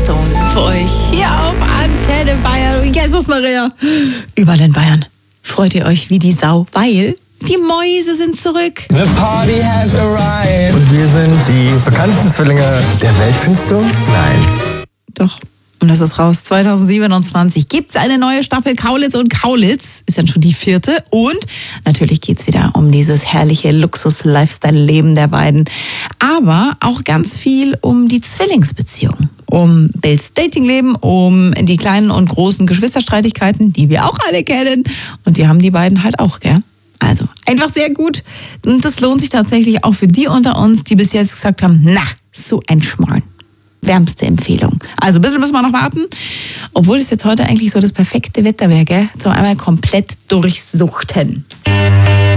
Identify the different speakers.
Speaker 1: Stone für euch hier auf Antenne Bayern. Und Jesus Maria, überall in Bayern freut ihr euch wie die Sau, weil die Mäuse sind zurück.
Speaker 2: The party has arrived. Und wir sind die bekanntesten Zwillinge der Welt. Findest du? Nein.
Speaker 1: Doch. Und das ist raus. 2027 gibt's eine neue Staffel Kaulitz und Kaulitz. Ist dann schon die 4. Und natürlich geht's wieder um dieses herrliche Luxus-Lifestyle-Leben der beiden. Aber auch ganz viel um die Zwillingsbeziehung. Um Bills Datingleben, um die kleinen und großen Geschwisterstreitigkeiten, die wir auch alle kennen. Und die haben die beiden halt auch, gell? Also, einfach sehr gut. Und das lohnt sich tatsächlich auch für die unter uns, die bis jetzt gesagt haben, na, so ein Schmarrn. Wärmste Empfehlung. Also ein bisschen müssen wir noch warten. Obwohl es jetzt heute eigentlich so das perfekte Wetter wäre, gell? Zum einmal komplett durchsuchten.